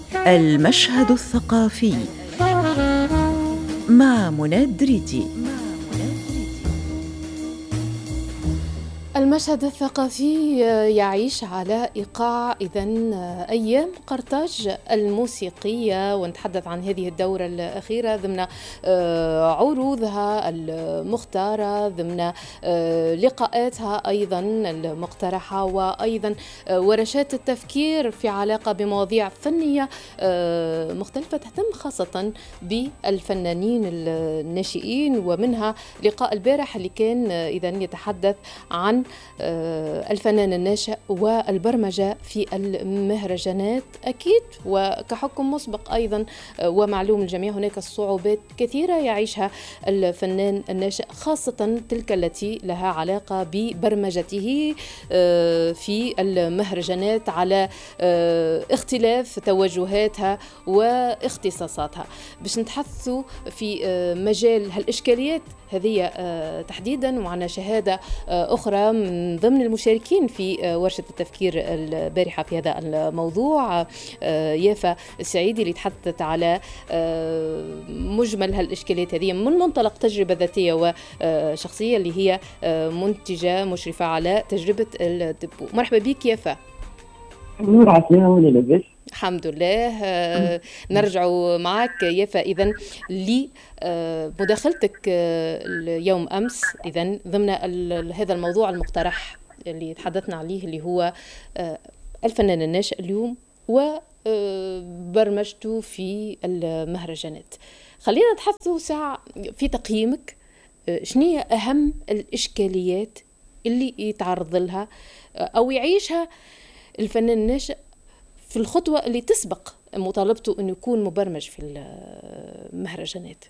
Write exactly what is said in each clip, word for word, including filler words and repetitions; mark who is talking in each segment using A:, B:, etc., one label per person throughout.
A: المشهد الثقافي مع منى دريدي.
B: المشهد الثقافي يعيش على إيقاع إذن أيام قرطاج الموسيقية، ونتحدث عن هذه الدورة الأخيرة ضمن عروضها المختارة، ضمن لقاءاتها أيضا المقترحة، وأيضا ورشات التفكير في علاقة بمواضيع فنية مختلفة تهتم خاصة بالفنانين الناشئين، ومنها لقاء البارح اللي كان إذن يتحدث عن الفنان الناشئ والبرمجة في المهرجانات. أكيد وكحكم مسبق أيضا ومعلوم الجميع هناك صعوبات كثيرة يعيشها الفنان الناشئ، خاصة تلك التي لها علاقة ببرمجته في المهرجانات على اختلاف توجهاتها واختصاصاتها. باش نتحدثوا في مجال هالإشكاليات هذه تحديدا، ومعنا شهادة أخرى من ضمن المشاركين في ورشة التفكير البارحة في هذا الموضوع، يافا السعيدي، اللي تحدثت على مجمل هالإشكاليات هذه من منطلق تجربة ذاتية وشخصية، اللي هي منتجة مشرفة على تجربة الدبو. مرحبا بك يافا.
C: نور عسلامة ولا لاباس؟
B: الحمد لله. آه نرجع معك يافا إذن لمداخلتك آه اليوم أمس إذن ضمن هذا الموضوع المقترح اللي تحدثنا عليه، اللي هو آه الفنان الناشئ اليوم وبرمجته في المهرجانات. خلينا نتحدثوا ساعة في تقييمك، آه شنية أهم الإشكاليات اللي يتعرض لها آه أو يعيشها الفنان الناشئ في الخطوة اللي تسبق مطالبته أنه يكون مبرمج في المهرجانات.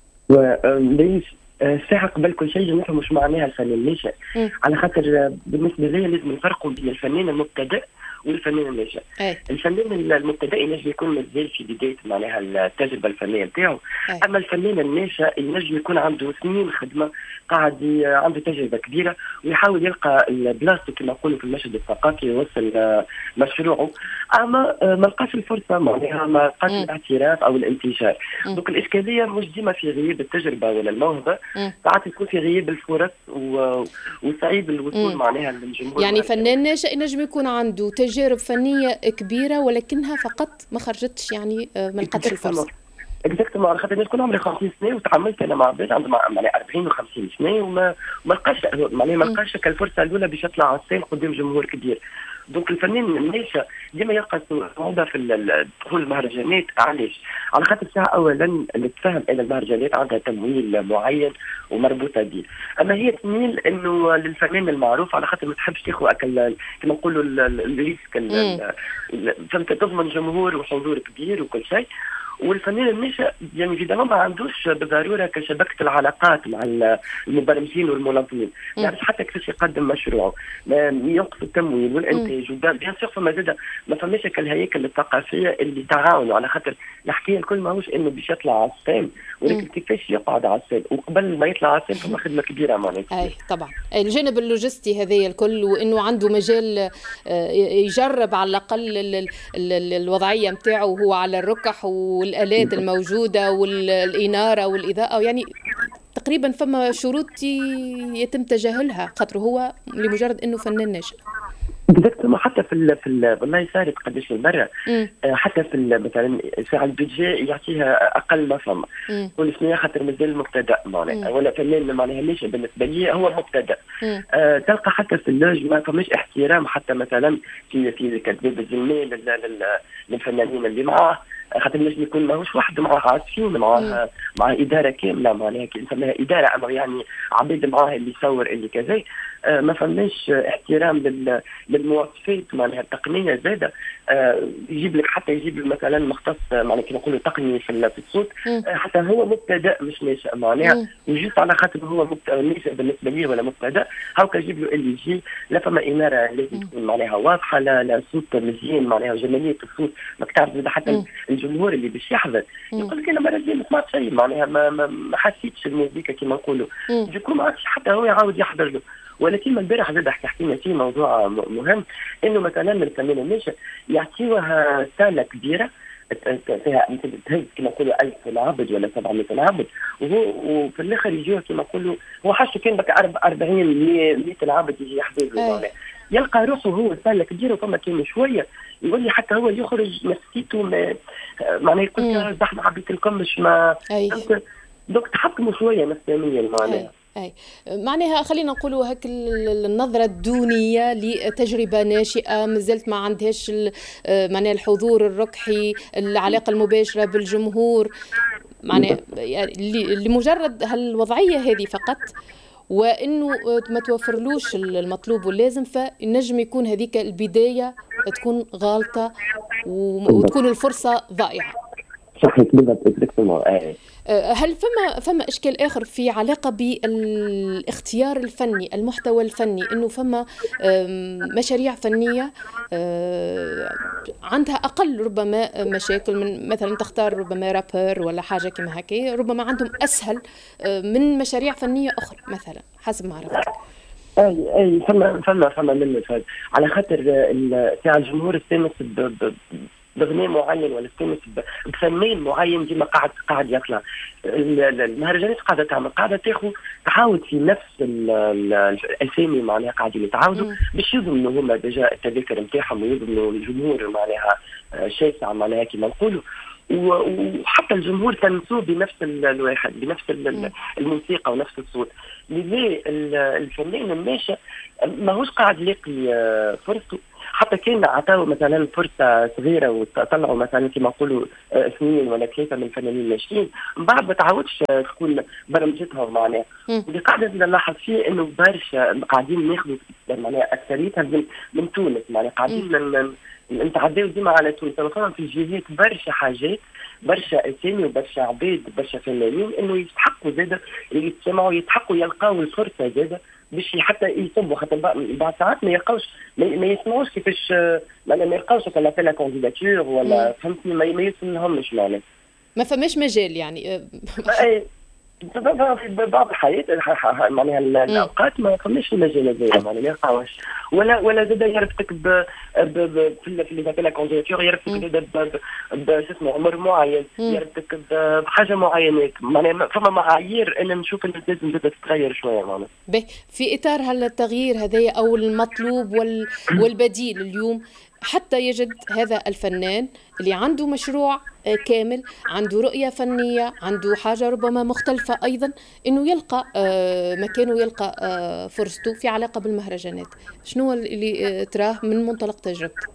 C: وليش ساعة قبل كل شيء نفهم مش معناها الفنان الناشئ، على خاطر بالنسبة لي لازم نفرقوا بين الفنان المبتدئ والفنان الناشئ. الفنان المبتدئ ينجم يكون مازال في بداية معناها التجربة الفنية نتاعو، أما الفنان الناشئ ينجم يكون عنده سنين خدمة، قاعد عنده تجربة كبيرة ويحاول يلقى البلاصة كما نقولوا في المشهد الثقافي يوصل مشروعه، أما ما لقاش الفرصة، معناها ما لقاش الاعتراف أو الانتشار. دونك الإشكالية مش ديما في غياب التجربة ولا الموهبة، ساعات يكون في غياب الفرص و... وصعيب الوصول معناها للجمهور.
B: يعني فنان ناشئ ينجم يكون عنده تجارب فنية كبيرة ولكنها فقط ما خرجتش، يعني ما لقاتش الفرصة.
C: اكزاكتومون، على خاطر الناس كون عمري خمسين سنه وتعاملت انا مع عباد عندهم معناها أربعين وخمسين سنه وما ما لقاش معناها ما لقاش الفرصه الاولى باش يطلع على السين قدام جمهور كبير. دونك الفنان الناشئ ديما يلقى صعوبه في دخول المهرجانات. علاش؟ على خاطر ساعه اولا اللي تفهم ان المهرجانات عندها تمويل معين ومربوطه به، اما هي تميل انه للفنان المعروف على خاطر ما تحبش تاخذ اكل كما نقولوا الريسك، فهمت، تضمن جمهور وحضور كبير وكل شيء. والفنان الناشئ يعني اذا ما عندوش بالضروره كشبكه العلاقات مع المبرمجين والمنظمين، ما يعرفش حتى كيفاش يقدم مشروعه، ينقص التمويل والانتاج، وبيان سور فما زاده ما فماش الهياكل الثقافيه اللي تعاونوا، على خاطر الحكايه الكل ماهوش انه باش يطلع على السين، ولكن كيفاش يقعد على السين، وقبل ما يطلع على السين فما خدمه كبيره معناها.
B: اي طبعا الجانب اللوجستي هذايا الكل، وانه عنده مجال يجرب على الاقل الوضعيه نتاعه وهو على الركح والآلات الموجودة والإنارة والإضاءة، يعني تقريبا فما شروط يتم تجاهلها خاطر هو لمجرد أنه فنان ناشئ.
C: بالضبط، حتى في ال في ال والله صارت قداش المره حتى في مثلا ساعه البيدجي يعطيها اقل ما فما، كل سنه خاطر مازال مبتدأ معناها، ولا فنان معناها ناشئ بالنسبه لي هو مبتدأ. آه تلقى حتى في اللوج ما فماش احترام حتى مثلا في في كتباب الزميل للفنانين اللي معاه، خاطر نجم يكون ماهوش وحده، معاه عازفين، معاه مع اداره كامله معناها كي نسميها اداره، اما يعني عبيد معاه اللي يصور اللي كذا. آه ما فماش احترام للمواصفات معناها التقنيه زاده. آه يجيب لك حتى يجيب مثلا مختص معناها كي نقولوا تقني في الصوت، آه حتى هو مبتدأ مش ناشئ معناها، وجيت على خاطر هو ناشئ بالنسبه لي ولا مبتدأ، هاكا يجيب له اللي يجي. لا فما اناره لازم تكون معناها واضحه، لا لا صوت مزيان معناها جماليه الصوت، ما تعرف حتى الجمهور اللي باش يحضر يقول لك انا ما ما سمعت شيء معناها ما ما حسيتش الموسيقى كما نقولوا، يكون ما عادش حتى هو يعاود يحضر له. ولكن البارح زاد حكينا فيه موضوع مهم، انه مثلا الفنان الناشئ يعطيوها ساله كبيره فيها تهز كما نقولوا ألف عبد ولا سبعمائة عبد، وهو وفي الاخر يجيو كما نقولوا هو حاجه كان بك أربعين مئة عبد يجي يحضر له، يلقى روحه هو سهل كبير وفما كان شويه يقول لي حتى هو يخرج نفسيته معناها يقول زحمه حبيت لكم مش ما دوك تحكموا شويه نفسيا معناها.
B: أي معناها خلينا نقولوا هك النظرة الدونية لتجربة ناشئة مازالت ما عندهاش معناها الحضور الركحي، العلاقة المباشرة بالجمهور، معناها لمجرد هالوضعية هذه فقط، وإنه ما توفرلوش المطلوب واللازم، فنجم يكون هذيك البداية تكون غالطة وتكون الفرصة ضائعة.
C: صحيح بالضبط.
B: هل فما فما اشكال اخر في علاقه بالاختيار الفني، المحتوى الفني، انه فما مشاريع فنيه عندها اقل ربما مشاكل من مثلا تختار ربما رابر ولا حاجه كما هكا، ربما عندهم اسهل من مشاريع فنيه اخرى مثلا حسب ما عرفت.
C: اي اي فما فما فما منه على خاطر تاع الجمهور السامس بغناء معين ولا استانس بفنان معين ديما قاعد قاعد يطلع. المهرجانات قاعده تعمل قاعده تاخذ تعاود في نفس الاسامي معناها قاعدين يتعاودوا باش يضمنوا هما ديجا التذاكر نتاعهم ويضمنوا الجمهور معناها شاسع معناها كما نقولوا، وحتى الجمهور تنسوه بنفس الواحد بنفس الموسيقى ونفس الصوت. لذا الفنان الناشئ ماهوش قاعد يلاقي فرصته، حتى كان عطاو مثلا فرصه صغيره وطلعوا مثلا كما نقولوا اثنين ولا ثلاثه من الفنانين الناشئين، من بعد ما تعاودش تكون برمجتهم معناها. اللي قاعده نلاحظ فيه انه برشا قاعدين ناخذوا معناها اكثريتها من, من تونس، معناها قاعدين نتعداو ديما على تونس. طبعا في الجهات برشا حاجات برشا اسامي وبرشا عباد برشا فنانين انه يستحقوا زاده اللي يتسمعوا، يستحقوا يلقاو الفرصه زاده باش حتى يصبوا، حتى بعض ساعات ما يلقاوش ما يسمعوش كيفاش ما يلقاوش ولا في لا كانديداتور ولا فهمتني ما يوصلهمش معناها
B: ما فماش مجال يعني
C: في بعض الحياة معناها الأوقات ما فماش المجال هذا معناها ما يلقاوش ولا ولا زاد يربطك ب في في لا كانديداتور يربطك زاد شو اسمه عمر معين، يربطك بحاجة معينة معناها فما معايير أنا نشوف إن لازم زاد تتغير شوية معناها.
B: في إطار هالتغيير هذايا أو المطلوب والبديل اليوم حتى يجد هذا الفنان اللي عنده مشروع كامل، عنده رؤية فنية، عنده حاجة ربما مختلفة أيضا، إنه يلقى مكانه، يلقى فرصته في علاقة بالمهرجانات. شنو اللي تراه من منطلق تجربتك؟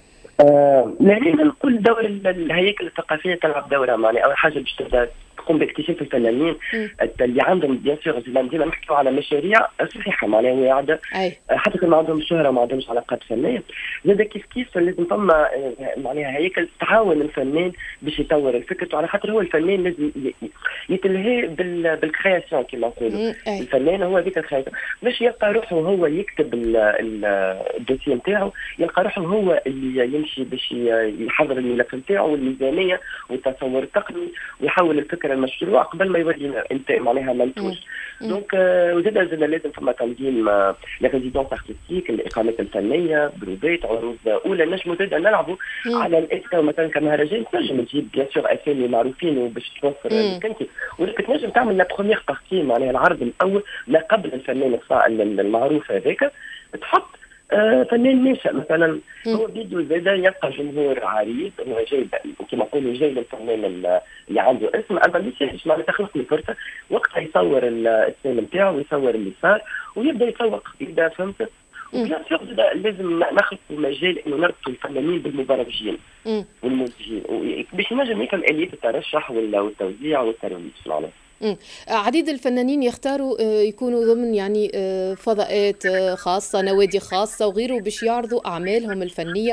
C: آه، يعني نقول دور الهياكل الثقافية تلعب دورها معناها. أول حاجة باش تبدأ تقوم باكتشاف الفنانين اللي عندهم بيان سور ديما نحكيو على مشاريع صحيحه معناها واعده حتى كان ما عندهم شهره ما عندهمش علاقات فنيه. زاد كيف كيف لازم فما معناها هيكل تعاون الفنان باش يطور الفكره، على خاطر هو الفنان لازم يتلهي بالكرياسيون كما نقولوا. الفنان هو هذيك الكرياسيون باش يلقى روحه هو يكتب الدوسي نتاعو، يلقى روحه هو اللي يمشي باش يحضر الملف نتاعو والميزانيه والتصور التقني ويحول الفكره المشروع قبل ما يوري انت معناها منتوج. دونك وزاد زاد لازم فما تنظيم لا ريزيدونس ارتستيك، الاقامات الفنيه، بروفات، عروض اولى. نجموا زاد نلعبوا على الاسكا مثلا كمهرجان تنجم تجيب بيان سور اسامي معروفين وباش توفر انت، ولكن تنجم تعمل لا بروميير بارتي معناها العرض الاول ما قبل الفنان المعروف هذاك، تحط آه فنان ناشئ مثلا هو فيديو زاد يلقى جمهور عريض، هو جاي كما نقولوا جاي للفنان اللي عنده اسم، اما اللي يساهمش معناها تخلق له فرصه وقتها يصور السلم نتاعو ويصور اللي صار ويبدا يسوق يبدا فهمت. وبيان سور لازم نخلق مجال انه نربطوا الفنانين بالمبرمجين والمنتجين باش ينجم يفهم اليات الترشح ولا والتوزيع والترويج معناها.
B: مم. عديد الفنانين يختاروا يكونوا ضمن يعني فضاءات خاصة، نوادي خاصة وغيره باش يعرضوا أعمالهم الفنية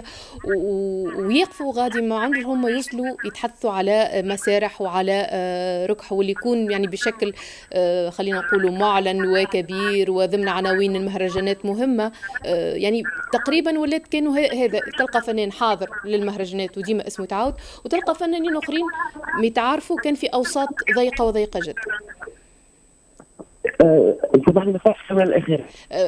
B: ويقفوا غادي ما عندهم هم يوصلوا يتحدثوا على مسارح وعلى ركح واللي يكون يعني بشكل خلينا نقولوا معلن وكبير وضمن عناوين المهرجانات مهمة. يعني تقريبا ولات كانوا هذا تلقى فنان حاضر للمهرجانات وديما اسمه تعاود، وتلقى فنانين أخرين متعارفوا كان في أوساط ضيقة وضيقة جدا.
C: صباح المساء السؤال الأخير.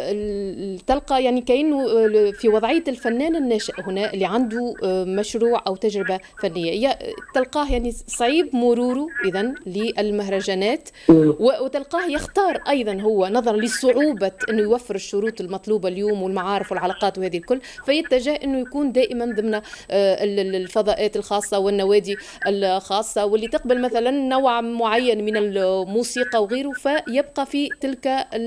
B: تلقى يعني كأنه في وضعية الفنان الناشئ هنا اللي عنده مشروع أو تجربة فنية تلقاه يعني صعيب مروره إذن للمهرجانات، وتلقاه يختار أيضا هو نظرا لصعوبة أنه يوفر الشروط المطلوبة اليوم والمعارف والعلاقات وهذه الكل، فيتجه أنه يكون دائما ضمن الفضاءات الخاصة والنوادي الخاصة واللي تقبل مثلا نوع معين من الموسيقى وغيره، فيبقى في تلك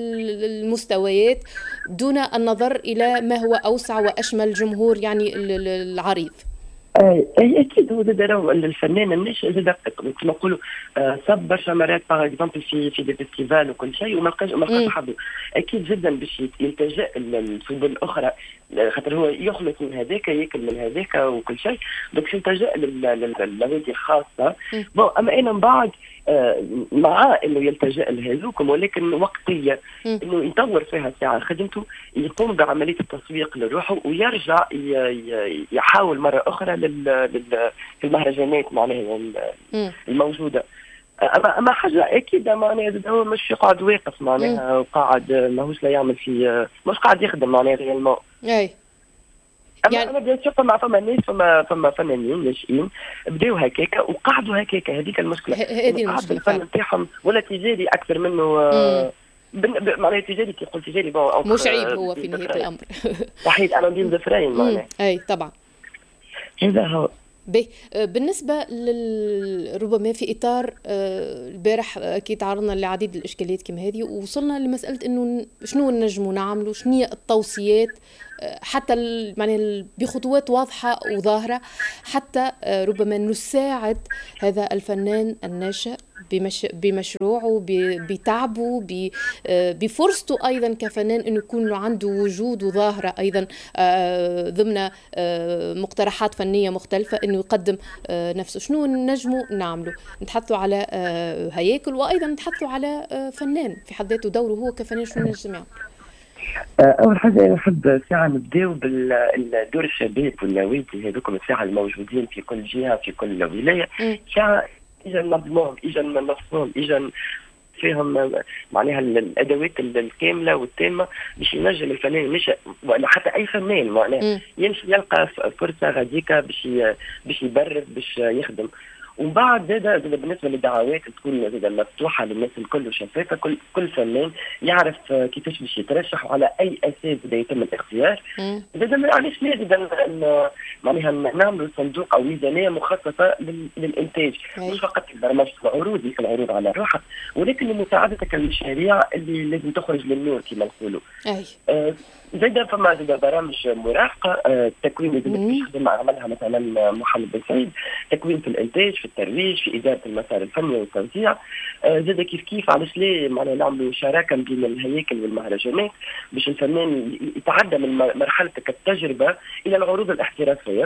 B: المستويات دون النظر إلى ما هو أوسع وأشمل جمهور يعني العريض.
C: اي اكيد هو زاد راهو الفنان الناشئ زاد كما نقولوا صب برشا مرات باغ اكزومبل في في دي فيستيفال وكل شيء وما لقاش ما لقاش حظه، اكيد جدا باش يلتجئ للسبل الاخرى خاطر هو يخلص من هذاك ياكل من هذاك وكل شيء، دونك يلتجئ للنوادي الخاصه. بون اما انا من بعد مع انه يلتجئ لهذوكم، ولكن وقتيه انه يطور فيها ساعه خدمته، يقوم بعمليه التسويق لروحه ويرجع يحاول مره اخرى في المهرجانات معناها الموجوده. اما اما حاجه اكيد معناها هو مش قاعد واقف معناها وقاعد ماهوش لا يعمل في مش قاعد يخدم معناها ريالمون.
B: اي
C: اما يعني انا بديت نشوف مع فما ناس فما فما فنانين ناشئين بداوا هكاكا وقعدوا هكاكا، هذيك المشكله.
B: هذه المشكله
C: الفن نتاعهم ولا تجاري اكثر منه معناها تجاري كي قلت تجاري
B: مش عيب هو في نهايه الامر.
C: صحيح انا ندير ذفرين معناها.
B: اي طبعا
C: هذا هو.
B: به بالنسبة لل... ربما في إطار البارح أكيد تعرضنا لعديد الإشكاليات كما هذه، ووصلنا لمسألة إنه شنو نجموا نعملوا، شنو هي التوصيات حتى يعني بخطوات واضحة وظاهرة حتى ربما نساعد هذا الفنان الناشئ بمش... بمشروعه بتعبه بفرصته أيضا كفنان أنه يكون عنده وجود وظاهرة أيضا ضمن مقترحات فنية مختلفة أنه يقدم نفسه. شنو نجموا نعمله؟ نتحدثوا على هياكل وأيضا نتحدثوا على فنان في حد ذاته دوره هو كفنان شنو نجم يعمل؟
C: أول حاجة أنا نحب ساعة نبداو بالدور الشباب والنوادي هذوكم الساعة الموجودين في كل جهة في كل ولاية، ساعة إجا نظمهم إجا ننظمهم إجا فيهم معناها الأدوات الكاملة والتامة باش ينجم الفنان مش ولا حتى أي فنان معناها يمشي يلقى فرصة غاديكا باش باش يبرز باش يخدم. ومن بعد هذا بالنسبه للدعوات تكون مفتوحه للناس الكل وشفافه، كل كل فنان يعرف كيفاش باش يترشح وعلى اي اساس بدا يتم الاختيار. زاد معليش لازم معناها نعملوا صندوق او ميزانيه مخصصه للانتاج، مش فقط برمجه العروض يمكن العروض على روحها، ولكن لمساعدتك المشاريع اللي لازم تخرج للنور كما نقولوا. آه زاد فما زاد برامج مرافقه، آه تكوين اللي يخدم عملها مثلا محمد بن سعيد، تكوين في الانتاج في الترويج في اداره المسار الفني والتوزيع. آه زاد كيف كيف علاش ليه معناها نعملوا شراكه بين الهياكل والمهرجانات باش الفنان يتعدى من مرحله التجربه الى العروض الاحترافيه.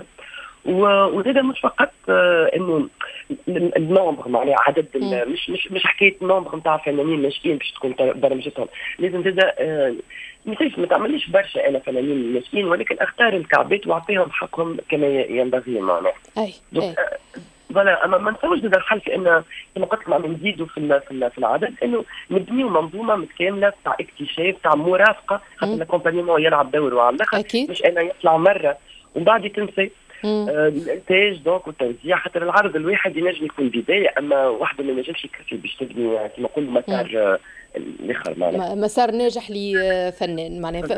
C: وهذا مش فقط آه انه النومبر معناها عدد مش مش مش حكايه نومبر نتاع فنانين ناشئين باش تكون برمجتهم، لازم زاد آه مثلش ما تعمليش برشا انا فنانين ناشئين، ولكن اختار الكعبات واعطيهم حقهم كما ينبغي معناها.
B: اي اي
C: فوالا. اما ما نسويش هذا الحل في ان كما قلت معناها نزيدوا في في العدد، انه نبنيو منظومه متكامله تاع اكتشاف تاع مرافقه، خاطر الاكومبانيمون يلعب دوره على الاخر، مش انا يطلع مره ومن بعد تنسى. آه الانتاج دونك والتوزيع، خاطر العرض الواحد ينجم يكون بدايه، اما وحده ما ينجمش يكفي باش تبني كما نقولوا مسار آه
B: مسار ناجح لفنان معناها.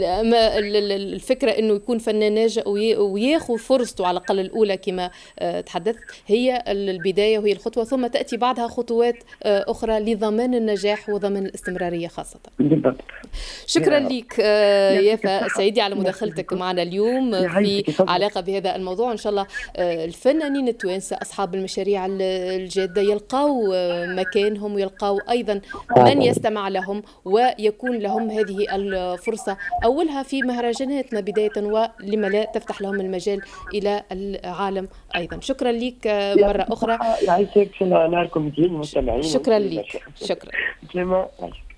B: الفكره انه يكون فنان ناجح وياخذ فرصته على الاقل الاولى كما تحدثت هي البدايه وهي الخطوه، ثم تاتي بعدها خطوات اخرى لضمان النجاح وضمان الاستمراريه خاصه.
C: بالضبط.
B: شكرا لك يافا سعيدي على مداخلتك معنا اليوم في علاقه بهذا الموضوع. ان شاء الله الفنانين التوانسه اصحاب المشاريع الجاده يلقاو مكانهم ويلقاو ايضا من يستمع لهم ويكون لهم هذه الفرصة أولها في مهرجاناتنا بداية، ولما لا تفتح لهم المجال إلى العالم أيضا. شكرا لك مرة أخرى.
C: يعيشك نهاركم زين مستمعين.
B: شكرا لك. شكرا.